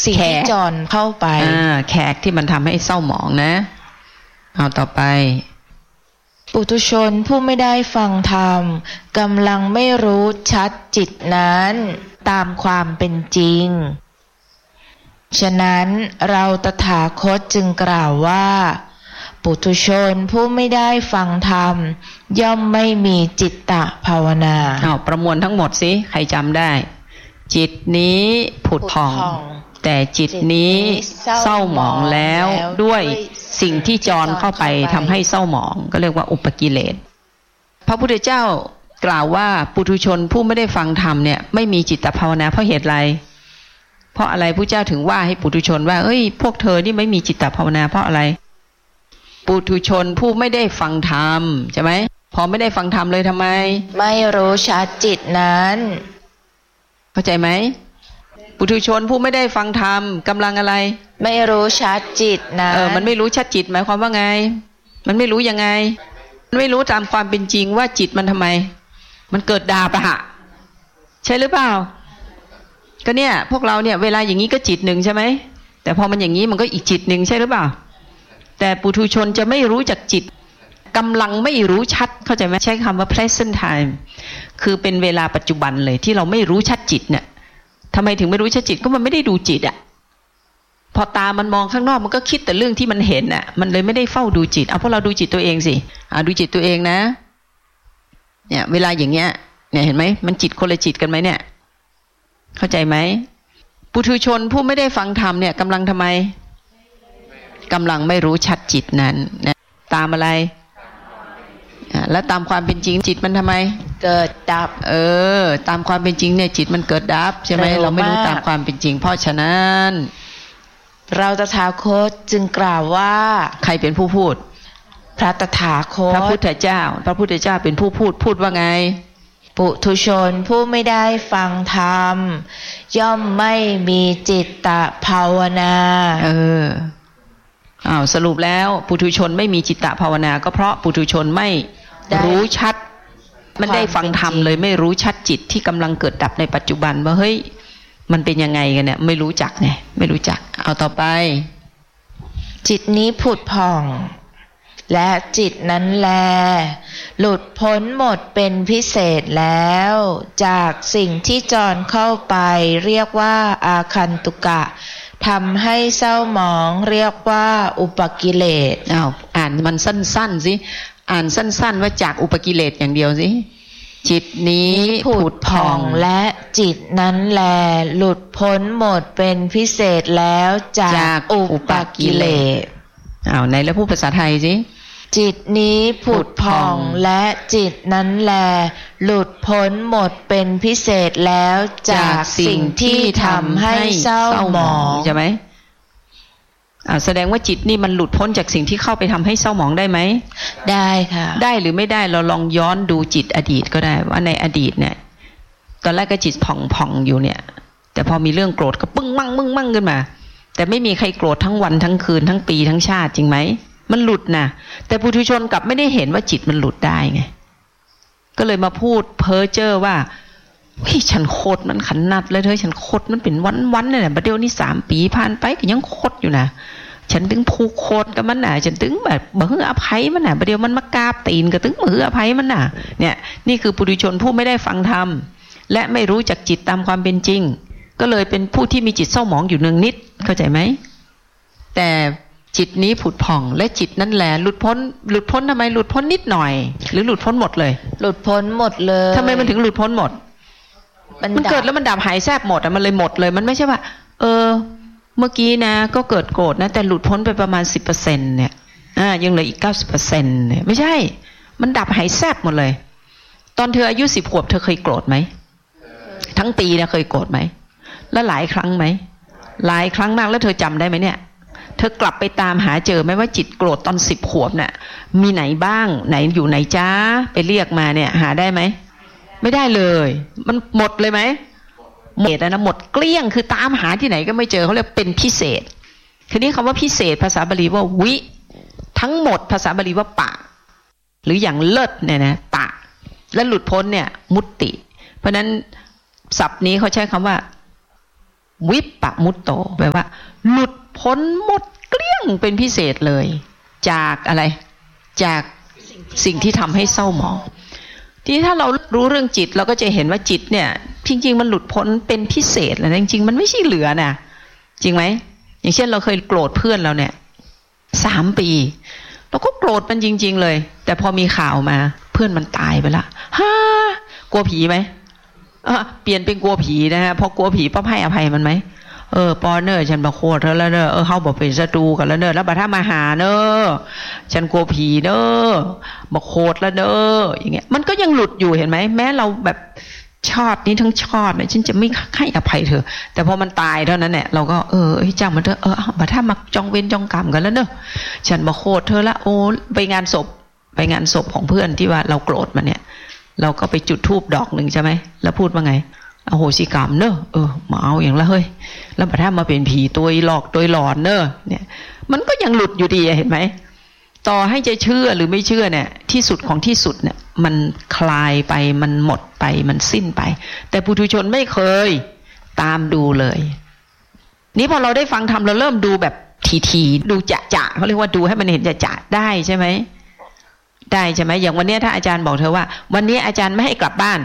สิ่งที่จรเข้าไปแขกที่มันทำให้เศร้าหมองนะเอาต่อไปปุถุชนผู้ไม่ได้ฟังธรรมกำลังไม่รู้ชัดจิตนั้นตามความเป็นจริงฉะนั้นเราตถาคตจึงกล่าวว่าปุถุชนผู้ไม่ได้ฟังธรรมย่อมไม่มีจิตตภาวนาประมวลทั้งหมดสิใครจำได้จิตนี้ผุดผ่องแต่จิตนี้เศร้าหมองแล้วด้วยสิ่งที่จรเข้าไปทำให้เศร้าหมองก็เรียกว่าอุปกิเลสพระพุทธเจ้ากล่าวว่าปุถุชนผู้ไม่ได้ฟังธรรมเนี่ยไม่มีจิตตภาวนาเพราะเหตุไรเพราะอะไรพระเจ้าถึงว่าให้ปุถุชนว่าเอ้ยพวกเธอนี่ไม่มีจิตตภาวนาเพราะอะไรปุถุชนผู้ไม่ได้ฟังธรรมใช่ไหมพอไม่ได้ฟังธรรมเลยทำไมไม่รู้ชัดจิตนั้นเข้าใจไหมปุถุชนผู้ไม่ได้ฟังธรรมกำลังอะไรไม่รู้ชัดจิตนะมันไม่รู้ชัดจิตหมายความว่าไงมันไม่รู้ยังไงมันไม่รู้ตามความเป็นจริงว่าจิตมันทำไมมันเกิดดาบอะใช่หรือเปล่าก็เนี่ยพวกเราเนี่ยเวลาอย่างนี้ก็จิตหนึ่งใช่ไหมแต่พอมันอย่างนี้มันก็อีกจิตหนึ่งใช่หรือเปล่าแต่ปุถุชนจะไม่รู้จักจิตกำลังไม่รู้ชัดเข้าใจไหมใช้คำว่า present time คือเป็นเวลาปัจจุบันเลยที่เราไม่รู้ชัดจิตเนี่ยทำไมถึงไม่รู้ชัดจิตก็มันไม่ได้ดูจิตอ่ะพอตามันมองข้างนอกมันก็คิดแต่เรื่องที่มันเห็นอ่ะมันเลยไม่ได้เฝ้าดูจิตเอาพวกเราดูจิตตัวเองสิดูจิตตัวเองนะเนี่ยเวลาอย่างเงี้ยเนี่ยเห็นไหมมันจิตคนละจิตกันไหมเนี่ยเข้าใจไหมปุถุชนผู้ไม่ได้ฟังธรรมเนี่ยกำลังทำไมกำลังไม่รู้ชัดจิตนั้นนะตามอะไรแล้วตามความเป็นจริงจิตมันทำไมเกิดดับตามความเป็นจริงเนี่ยจิตมันเกิดดับใช่ไหมเราไม่รู้ตามความเป็นจริงเพราะฉะนั้นเราตถาคตจึงกล่าวว่าใครเป็นผู้พูดพระตถาคตพระพุทธเจ้าเป็นผู้พูดว่าไงปุถุชนผู้ไม่ได้ฟังธรรมย่อมไม่มีจิตตภาวนาสรุปแล้วปุถุชนไม่มีจิตตภาวนาก็เพราะปุถุชนไม่รู้ชัดมันได้ฟังธรรมเลยไม่รู้ชัดจิตที่กำลังเกิดดับในปัจจุบันว่าเฮ้ยมันเป็นยังไงกันเนี่ยไม่รู้จักไงไม่รู้จักเอาต่อไปจิตนี้ผุดผ่องและจิตนั้นแลหลุดพ้นหมดเป็นพิเศษแล้วจากสิ่งที่จรเข้าไปเรียกว่าอาคันตุกะทำให้เศร้าหมองเรียกว่าอุปกิเลสอ่านมันสั้นๆสิอ่านสั้นๆว่าจากอุปกิเลสอย่างเดียวสิจิตนี้ผุดผ่องและจิตนั้นแลหลุดพ้นหมดเป็นพิเศษแล้วจากอุปกิเลสไหนแล้วพูดภาษาไทยสิจิตนี้ผุดผ่องและจิตนั้นแลหลุดพ้นหมดเป็นพิเศษแล้วจากสิ่งที่ทำให้เศร้าหมองใช่ไหมแสดงว่าจิตนี่มันหลุดพ้นจากสิ่งที่เข้าไปทำให้เศร้าหมองได้ไหมได้ค่ะได้หรือไม่ได้เราลองย้อนดูจิตอดีตก็ได้ว่าในอดีตเนี่ยตอนแรกก็จิตผ่องอยู่เนี่ยแต่พอมีเรื่องโกรธก็ปึ้งมั่งขึ้นมาแต่ไม่มีใครโกรธทั้งวันทั้งคืนทั้งปีทั้งชาติจริงไหมมันหลุดนะแต่ปุถุชนกลับไม่ได้เห็นว่าจิตมันหลุดได้ไงก็เลยมาพูดเพ้อเจ้อว่าเฮ้ยฉันโคตรมันขันนัดเลยเธอฉันโคตรมันเป็นวันเนี่ยประเดี๋ยวนี้3 ปีผ่านไปก็ยังโคตรอยู่นะฉันถึงผูกโคตรกับมันน่ะฉันถึงแบบมืออภัยมันน่ะประเดี๋ยวมันมากราบตีนก็ถึงมืออภัยมันน่ะเนี่ยนี่คือปุถุชนผู้ไม่ได้ฟังธรรมและไม่รู้จักจิตตามความเป็นจริงก็เลยเป็นผู้ที่มีจิตเศร้าหมองอยู่เนืองนิดเข้าใจไหมแต่จิตนี้ผุดผ่องและจิตนั่นแหละหลุดพ้นทำไมหลุดพ้นนิดหน่อยหรือหลุดพ้นหมดเลยหลุดพ้นหมดเลยทำไมมันถึงหลุดพ้นหมดมันเกิดแล้วมันดับหายแทบหมดมันเลยหมดเลยมันไม่ใช่ว่าเมื่อกี้นะก็เกิดโกรธนะแต่หลุดพ้นไปประมาณ 10% เนี่ยยังเหลืออีก 90% เนี่ยไม่ใช่มันดับหายแทบหมดเลยตอนเธออายุ10 ขวบเธอเคยโกรธไหมทั้งปีนะเคยโกรธไหมแล้วหลายครั้งไหมหลายครั้งมากแล้วเธอจำได้ไหมเนี่ยเธอกลับไปตามหาเจอไหมว่าจิตโกรธตอน10 ขวบน่ะมีไหนบ้างไหนอยู่ไหนจ้าไปเรียกมาเนี่ยหาได้ไหมไม่ได้เลยมันหมดเลยไหมหมดนะหมดเกลี้ยงคือตามหาที่ไหนก็ไม่เจอเขาเรียกเป็นพิเศษทีนี้คำว่าพิเศษภาษาบาลีว่าวิทั้งหมดภาษาบาลีว่าปะหรืออย่างเลิศเนี่ยนะตะและหลุดพ้นเนี่ยมุตติเพราะนั้นศัพท์นี้เขาใช้คำว่าวิปปมุตโตแปลว่าหลุดพ้นหมดเกลี้ยงเป็นพิเศษเลยจากอะไรจากสิ่งที่ทำให้เศร้าหมองทีนี้ถ้าเรารู้เรื่องจิตเราก็จะเห็นว่าจิตเนี่ยจริงๆมันหลุดพ้นเป็นพิเศษเลยนะจริงๆมันไม่ใช่เหลือนะจริงไหมอย่างเช่นเราเคยโกรธเพื่อนเราเนี่ย3 ปีเราก็โกรธมันจริงๆเลยแต่พอมีข่าวมาเพื่อนมันตายไปละกลัวผีไหมเปลี่ยนเป็นกลัวผีนะฮะพอกลัวผีปั๊บให้อภัยมันไหมปอเนอร์ฉันบอกโคตรแล้วเนอเขาบอกเป็นศัตรูกันแล้วเนอแล้วบัดถ้ามาหาเนอฉันกลัวผีเนอบอกโคตรแล้วเนออย่างเงี้ยมันก็ยังหลุดอยู่เห็นไหมแม้เราแบบชอดนี้ทั้งชอดเนี่ยฉันจะไม่ให้อภัยเธอแต่พอมันตายเท่านั้นเนี่ยเราก็จ้างมันเถอะบัดถ้ามาจองเวรจองกรรมกันแล้วเนอฉันบอกโคตรเธอละโอ้ไปงานศพของเพื่อนที่ว่าเราโกรธมันเนี่ยเราก็ไปจุดธูปดอกหนึ่งใช่ไหมแล้วพูดว่าไงอโหสิกรรมเนอะมาเอาอย่างละเฮ้ยแล้วถ้ามาเป็นผีตัวหลอกตัวหลอนเนอะเนี่ยมันก็ยังหลุดอยู่ดีเห็นไหมต่อให้จะเชื่อหรือไม่เชื่อเนี่ยที่สุดของที่สุดเนี่ยมันคลายไปมันหมดไปมันสิ้นไปแต่ปุถุชนไม่เคยตามดูเลยนี่พอเราได้ฟังธรรมเราเริ่มดูแบบทีๆดูจะเขาเรียกว่าดูให้มันเห็นจะได้ใช่ไหมได้ใช่ไหมอย่างวันนี้ถ้าอาจารย์บอกเธอว่าวันนี้อาจารย์ไม่ให้กลับบ้าน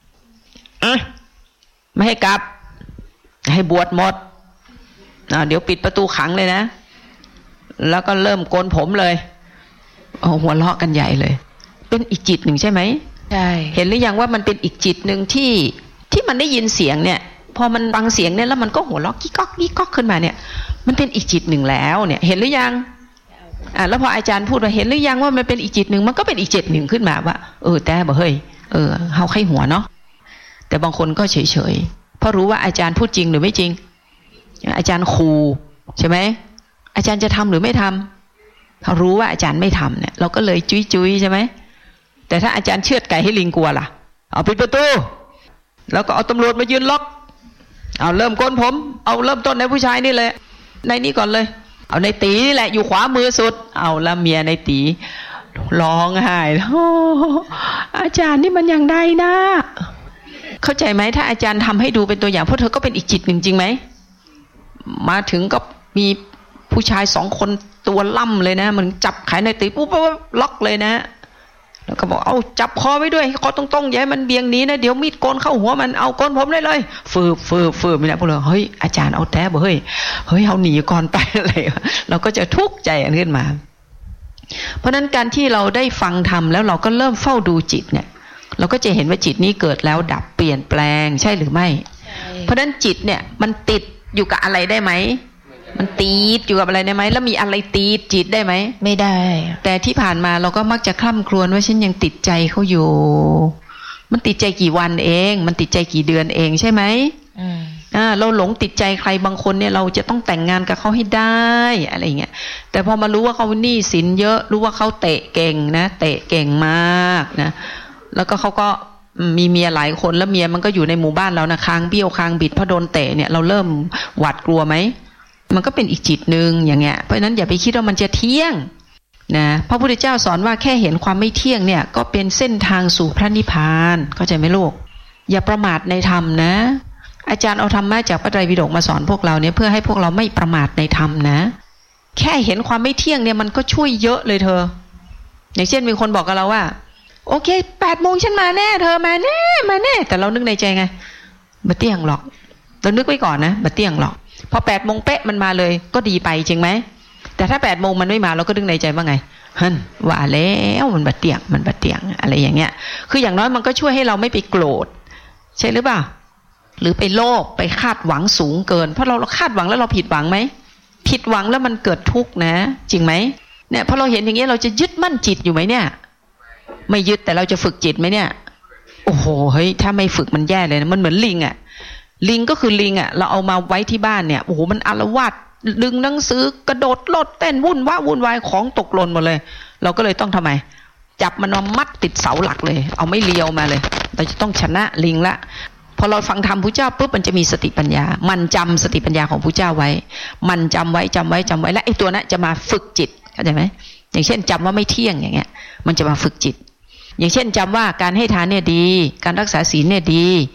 ไม่ให้กลับให้บวชหมดเดี๋ยวปิดประตูขังเลยนะแล้วก็เริ่มโกนผมเลยหัวเราะกันใหญ่เลยเป็นอีกจิตหนึ่งใช่ไหมใช่เห็นหรือยังว่ามันเป็นอีกจิตหนึ่งที่มันได้ยินเสียงเนี่ยพอมันฟังเสียงเนี่ยแล้วมันก็หัวเราะกิ๊กก๊อกกิ๊กก๊อกขึ้นมาเนี่ยมันเป็นอีกจิตหนึ่งแล้วเนี่ยเห็นหรือยังแล้วพออาจารย์พูดว่าเห็นหรือยังว่ามันเป็นอีกจิตหนึ่งมันก็เป็นอีกจิตหนึ่งขึ้นมาว่าแต่บอกเฮ้ยเฮาไข้หัวเนาะแต่บางคนก็เฉยๆเพราะรู้ว่าอาจารย์พูดจริงหรือไม่จริงอาจารย์ขู่ใช่ไหมอาจารย์จะทำหรือไม่ทำเขารู้ว่าอาจารย์ไม่ทำเนี่ยเราก็เลยจุ้ยใช่ไหมแต่ถ้าอาจารย์เชือดไก่ให้ลิงกลัวล่ะเอาปิดประตูแล้วก็เอาตำรวจมายืนล็อกเอาเริ่มโกนผมเอาเริ่มต้นในผู้ชายนี่เลยในนี้ก่อนเลยเอาในตีนี่แหละอยู่ขวามือสุดเอาละเมียในตีร้องไห้อาจารย์นี่มันอย่างใดนะเข้าใจไหมถ้าอาจารย์ทำให้ดูเป็นตัวอย่างเพราะเธอก็เป็นอีกจิตหนึ่งจริงไหมมาถึงก็มีผู้ชาย2 คนตัวล่ำเลยนะมันจับขายในตีปุ๊บล็อกเลยนะแล้วก็บอกเอาจับคอไว้ด้วยคอตรงๆอย่าให้มันเบี่ยงหนีนะเดี๋ยวมีดโกนเข้าหัวมันเอาโกนผมได้เลยฟืบไม่ได้พวกเราเฮ้ยอาจารย์เอาแท้บ่เฮ้ยเอาหนีก่อนไปอะไรเราก็จะทุกข์ใจขึ้นมาเพราะนั้นการที่เราได้ฟังธรรมแล้วเราก็เริ่มเฝ้าดูจิตเนี่ยเราก็จะเห็นว่าจิตนี้เกิดแล้วดับเปลี่ยนแปลงใช่หรือไม่เพราะนั้นจิตเนี่ยมันติดอยู่กับอะไรได้ไหมมันตีดอยู่กับอะไรได้ไหมแล้วมีอะไรตีดจิตได้ไหมไม่ได้แต่ที่ผ่านมาเราก็มักจะคร่ำครวญว่าฉันยังติดใจเขาอยู่มันติดใจกี่วันเองมันติดใจกี่เดือนเองใช่ไหมเราหลงติดใจใครบางคนเนี่ยเราจะต้องแต่งงานกับเขาให้ได้อะไรเงี้ยแต่พอมารู้ว่าเขาหนี้สินเยอะรู้ว่าเขาเตะเก่งนะเตะเก่งมากนะแล้วก็เขาก็มีเมียหลายคนแล้วเมียมันก็อยู่ในหมู่บ้านเรานะคางเบี้ยวคางบิดเพราะโดนเตะเนี่ยเราเริ่มหวาดกลัวไหมมันก็เป็นอีกจิตหนึ่งอย่างเงี้ยเพราะฉะนั้นอย่าไปคิดว่ามันจะเที่ยงนะพระพุทธเจ้าสอนว่าแค่เห็นความไม่เที่ยงเนี่ยก็เป็นเส้นทางสู่พระนิพพานเข้าใจไหมลูกอย่าประมาทในธรรมนะอาจารย์เอาธรรมะจากพระไตรปิฎกมาสอนพวกเราเนี่ยเพื่อให้พวกเราไม่ประมาทในธรรมนะแค่เห็นความไม่เที่ยงเนี่ยมันก็ช่วยเยอะเลยเธออย่างเช่นมีคนบอกกับเราว่าโอเค8 โมงฉันมาแน่เธอมาแน่แต่เรานึกในใจไงบัดเตี้ยงหรอกเรานึกไว้ก่อนนะบัดเตี้ยงหรอกพอ8 โมงเป๊ะมันมาเลยก็ดีไปจริงไหมแต่ถ้า8 โมงมันไม่มาเราก็นึกในใจว่าไงว่าแล้วมันบัดเตี้ยงอะไรอย่างเงี้ยคืออย่างน้อยมันก็ช่วยให้เราไม่ไปโกรธใช่หรือเปล่าหรือไปโลภไปคาดหวังสูงเกินเพราะเราคาดหวังแล้วเราผิดหวังไหมผิดหวังแล้วมันเกิดทุกข์นะจริงไหมเนี่ยพอเราเห็นอย่างเงี้ยเราจะยึดมั่นจิตอยู่ไหมเนี่ยไม่ยึดแต่เราจะฝึกจิตไหมเนี่ยโอ้โหเฮ้ยถ้าไม่ฝึกมันแย่เลยนะมันเหมือนลิงอ่ะลิงก็คือลิงอ่ะเราเอามาไว้ที่บ้านเนี่ยโอ้โหมันอาละวาดดึงหนังสือกระโดดโลดเต้นวุ่นวายของตกหล่นหมดเลยเราก็เลยต้องทำไมจับมันมามัดติดเสาหลักเลยเอาไม่เลียวมาเลยเราจะต้องชนะลิงละพอเราฟังธรรมพุทธเจ้าปุ๊บมันจะมีสติปัญญามันจำสติปัญญาของพุทธเจ้าไว้มันจำไว้และไอ้ตัวนั้นจะมาฝึกจิตเข้าใจไหมอย่างเช่นจำว่าไม่เที่ยงอย่างเงี้ยมันจะมาฝึกจิตอย่างเช่นจำว่าการให้ทานเนี่ยดีการรักษาศีลเนี่ยดี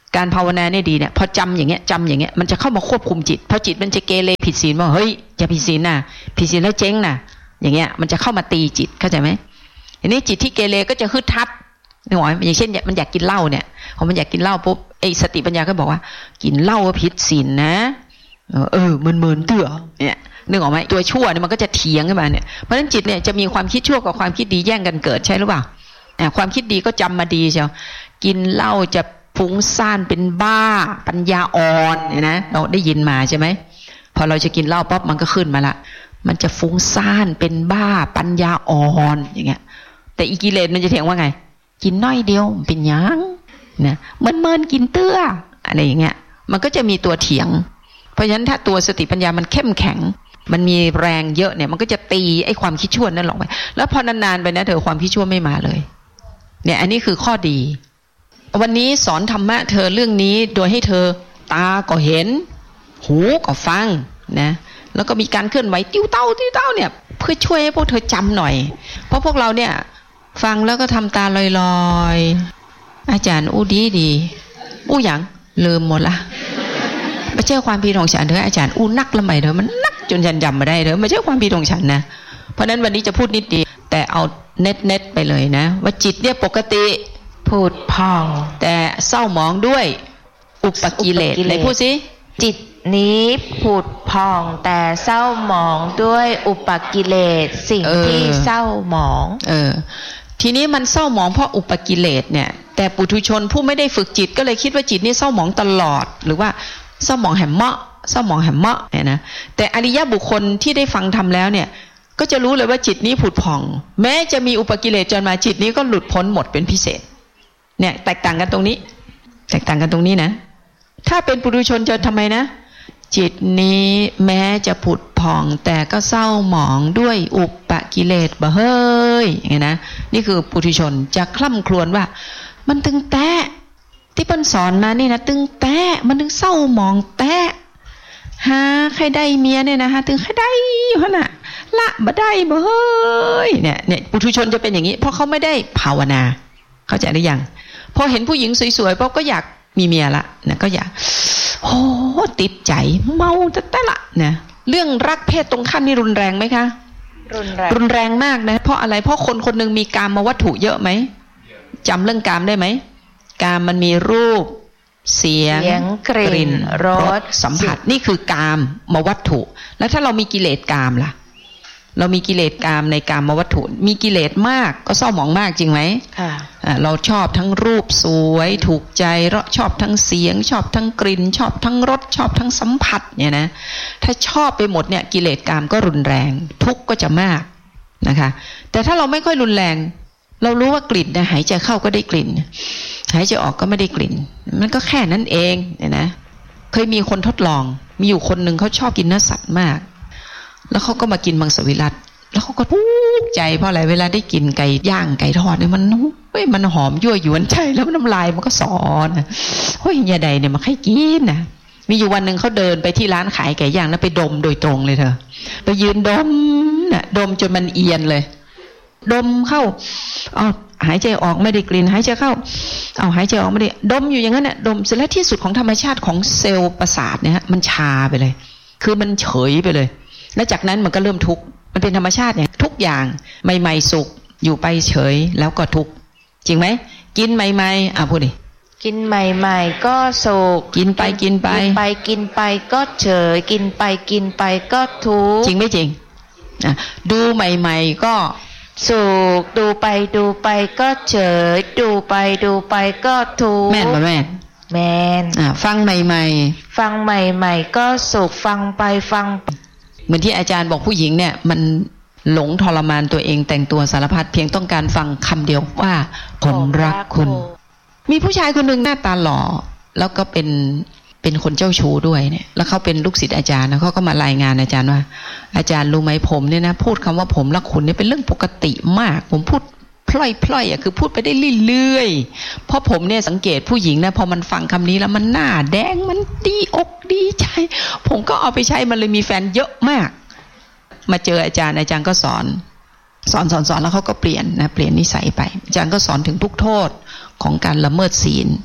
การภาวนาเนี่ยดีเนี่ยพอจำอย่างเงี้ยมันจะเข้ามาควบคุมจิตพอจิตมันจะเกเรผิดศีลว่าเฮ้ยอย่าผิดศีลนะผิดศีลแล้วเจ๊งนะอย่างเงี้ยมันจะเข้ามาตีจิตเข้าใจไหมอันนี้จิตที่เกเรก็จะฮึดทัดนึกออกไหมอย่างเช่นมันอยากกินเหล้าเนี่ยพอมันอยากกินเหล้าปุ๊บไอ้สติปัญญาก็บอกว่ากินเหล้าผิดศีลนะมันเถื่อเนี่ยนึกออกไหมตัวชั่วเนี่ยมันก็จะเถียงขึ้นมาเนี่ยเพราะฉะนั้นจิตเนี่ยจะมีความคิดชั่วกับความคิดดีแย่งกันเกิดใช่หรือเปล่าความคิดดีก็จำมาดีเชียวกินเหล้าจะฟุ้งซ่านเป็นบ้าปัญญาอ่อนเนี่ยนะเราได้ยินมาใช่ไหมพอเราจะกินเหล้าป๊อบมันก็ขึ้นมาละมันจะฟุ้งซ่านเป็นบ้าปัญญาอ่อนอย่างเงี้ยแต่อีกิเลสมันจะเถียงว่าไงกินน้อยเดียวเป็นยังนะเมินกินเตื้ออะไรอย่างเงี้ยมันก็จะมีตัวเถียงเพราะฉะนั้นถ้าตัวสติปัญญามันเข้มแข็งมันมีแรงเยอะเนี่ยมันก็จะตีไอ้ความคิดชั่วนั่นลงไปแล้วพอนานๆไปนะเธอความคิดชั่วไม่มาเลยเนี่ยอันนี้คือข้อดีวันนี้สอนธรรมะเธอเรื่องนี้โดยให้เธอตาก็เห็นหูก็ฟังนะแล้วก็มีการเคลื่อนไหวติ้วเต้าเนี่ยเพื่อช่วยให้พวกเธอจำหน่อยเพราะพวกเราเนี่ยฟังแล้วก็ทำตาลอยๆอาจารย์อู้ดีอย่างลืมหมดละไม่ใช่ความผิดของฉันเธออาจารย์อู้นักละไหมเธอมันนักจนฉันจำไม่ได้เธอไม่ใช่ความผิดของฉันนะเพราะนั้นวันนี้จะพูดนิดเดียวแต่เอาเน็ตไปเลยนะว่าจิตเนี่ยปกติผุดผ่องแต่เศร้าหมองด้วยอุปกิเลสเลยพูดสิจิตนี้ผุดผ่องแต่เศร้าหมองด้วยอุปกิเลสสิ่งที่เศร้าหมองทีนี้มันเศร้าหมองเพราะอุปกิเลสเนี่ยแต่ปุถุชนผู้ไม่ได้ฝึกจิตก็เลยคิดว่าจิตนี่เศร้าหมองตลอดหรือว่าเศร้าหมองแหมเมาะเนี่ยนะแต่อริยบุคคลที่ได้ฟังธรรมแล้วเนี่ยก็จะรู้เลยว่าจิตนี้ผุดผ่องแม้จะมีอุปกิเลสจนมาจิตนี้ก็หลุดพ้นหมดเป็นพิเศษเนี่ยแตกต่างกันตรงนี้นะถ้าเป็นปุถุชนจะทำไมนะจิตนี้แม้จะผุดผ่องแต่ก็เศร้าหมองด้วยอุปกิเลสเฮ้ยอย่างนี้นะนี่คือปุถุชนจะคล่ำครวญว่ามันตึงแตะที่เปิ้นสอนมานี่นะตึงแตะมันตึงเศร้าหมองแตะหาใครได้เมียเนี่ยนะฮะตึงใครได้อยู่น่ะละบ่ได้บ่เฮ้ยเนี่ยปุถุชนจะเป็นอย่างนี้เพราะเขาไม่ได้ภาวนาเข้าใจหรือยังพอเห็นผู้หญิงสวยๆปุ๊บก็อยากมีเมียละนะก็อยากโอ้ติดใจเมาแต่ละนะเรื่องรักเพศตรงข้ามนี่รุนแรงไหมคะรุนแรงมากนะเพราะอะไรเพราะคนหนึ่งมีกามวัตถุเยอะไหมจำเรื่องกามได้ไหมกามมันมีรูปเสียงกลิ่นรสสัมผัสนี่คือกามวัตถุแล้วถ้าเรามีกิเลสกามล่ะเรามีกิเลสกามในกามวัตถุมีกิเลสมากก็เศร้าหมองมากจริงไหมเราชอบทั้งรูปสวยถูกใจชอบทั้งเสียงชอบทั้งกลิ่นชอบทั้งรสชอบทั้งสัมผัสเนี่ยนะถ้าชอบไปหมดเนี่ยกิเลสกามก็รุนแรงทุกข์ก็จะมากนะคะแต่ถ้าเราไม่ค่อยรุนแรงเรารู้ว่ากลิ่นนะหายใจเข้าก็ได้กลิ่นหายใจออกก็ไม่ได้กลิ่นมันก็แค่นั้นเองเนี่ยนะเคยมีคนทดลองมีอยู่คนหนึ่งเขาชอบกินเนื้อสัตว์มากแล้วเขาก็มากินมังสวิรัติแล้วเขาก็ภูมิใจเพราะอะไรเวลาได้กินไก่ย่างไก่ทอดเนี่ยมันหอมยั่วยวนใจแล้วน้ำลายมันก็สอนเฮ้ยยาใดเนี่ยมาให้กินนะมีอยู่วันหนึ่งเขาเดินไปที่ร้านขายไก่ย่างแล้วไปดมโดยตรงเลยเธอไปยืนดมน่ะดมจนมันเอียนเลยดมเข้าเอาหายใจออกไม่ได้กลิ่นหายใจเข้าเอาหายใจออกไม่ได้ดมอยู่อย่างนั้นน่ะดมเสร็จแล้วที่สุดของธรรมชาติของเซลล์ประสาทเนี่ยมันชาไปเลยคือมันเฉยไปเลยแล้วจากนั้นมันก็เริ่มทุกข์มันเป็นธรรมชาติเนี่ยทุกอย่างใหม่ๆสุขอยู่ไปเฉยแล้วก็ทุกข์จริงไหมกินใหม่ๆพูดดิกินใหม่ๆก็สุขกินไปกินไปก็เฉยกินไปก็ทุกข์จริงไม่จริงดูใหม่ๆก็สุขดูไปก็เฉยดูไปก็ทุกข์แม่นป่ะแม่นฟังใหม่ๆก็สุขฟังไปเหมือนที่อาจารย์บอกผู้หญิงเนี่ยมันหลงทรมานตัวเองแต่งตัวสารพัดเพียงต้องการฟังคำเดียวว่าผมรักคุณมีผู้ชายคนหนึ่งหน้าตาหล่อแล้วก็เป็นคนเจ้าชู้ด้วยเนี่ยแล้วเขาเป็นลูกศิษย์อาจารย์นะเขาก็มารายงานอาจารย์ว่าอาจารย์รู้ไหมผมเนี่ยนะพูดคำว่าผมรักคุณเนี่ยเป็นเรื่องปกติมากผมพูดพล่อยคือพูดไปได้เรื่อยๆเพราะผมเนี่ยสังเกตผู้หญิงนะพอมันฟังคำนี้แล้วมันหน้าแดงมันดีอกดีใจผมก็เอาไปใช้มันเลยมีแฟนเยอะมากมาเจออาจารย์ก็สอนแล้วเขาก็เปลี่ยนนิสัยไปอาจารย์ก็สอนถึงทุกโทษของการละเมิดศีล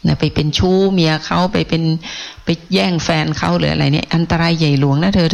ไปเป็นชู้เมียเขาไปแย่งแฟนเขาหรืออะไรเนี่ยอันตรายใหญ่หลวงนะเธอ